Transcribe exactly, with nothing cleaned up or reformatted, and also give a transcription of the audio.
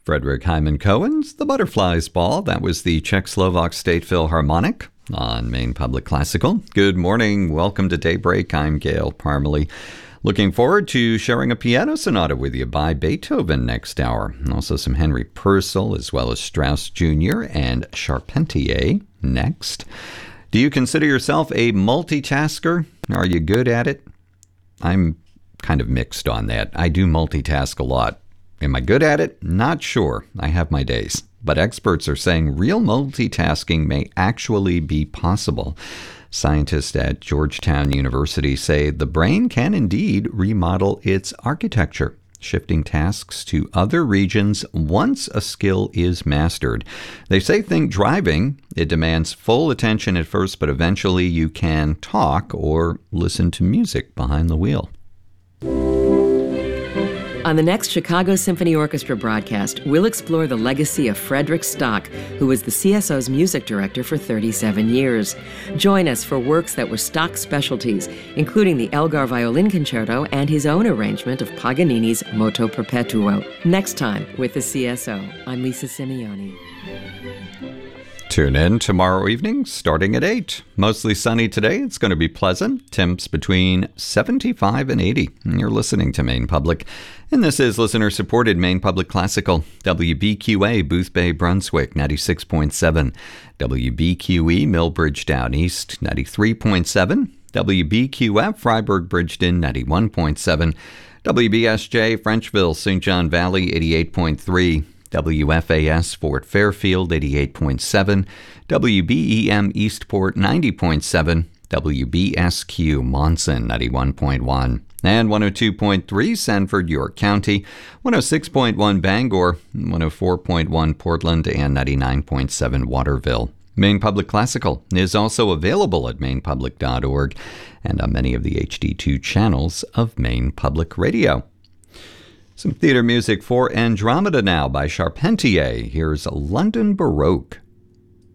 Frederick Hyman Cohen's The Butterflies Ball. That was the Czechoslovak State Philharmonic on Maine Public Classical. Good morning. Welcome to Daybreak. I'm Gail Parmalee. Looking forward to sharing a piano sonata with you by Beethoven next hour. And also some Henry Purcell, as well as Strauss Junior and Charpentier next. Do you consider yourself a multitasker? Are you good at it? I'm kind of mixed on that. I do multitask a lot. Am I good at it? Not sure. I have my days. But experts are saying real multitasking may actually be possible. Scientists at Georgetown University say the brain can indeed remodel its architecture, shifting tasks to other regions once a skill is mastered. They say think driving. It demands full attention at first, but eventually you can talk or listen to music behind the wheel. On the next Chicago Symphony Orchestra broadcast, we'll explore the legacy of Frederick Stock, who was the C S O's music director for thirty-seven years. Join us for works that were Stock's specialties, including the Elgar Violin Concerto and his own arrangement of Paganini's Moto Perpetuo. Next time with the C S O, I'm Lisa Simeoni. Tune in tomorrow evening, starting at eight. Mostly sunny today. It's going to be pleasant. Temps between seventy-five and eighty. You're listening to Maine Public. And this is listener-supported Maine Public Classical. W B Q A, Booth Bay, Brunswick, ninety-six point seven. W B Q E, Millbridge Down East, ninety-three point seven. W B Q F, Freiburg Bridgeton, ninety-one point seven. W B S J, Frenchville, Saint John Valley, eighty-eight point three. W F A S Fort Fairfield, eighty-eight point seven, W B E M Eastport, ninety point seven, W B S Q Monson, ninety-one point one, and one oh two point three Sanford, York County, one oh six point one Bangor, one oh four point one Portland, and ninety-nine point seven Waterville. Maine Public Classical is also available at maine public dot org and on many of the H D two channels of Maine Public Radio. Some theater music for Andromeda now by Charpentier. Here's London Baroque.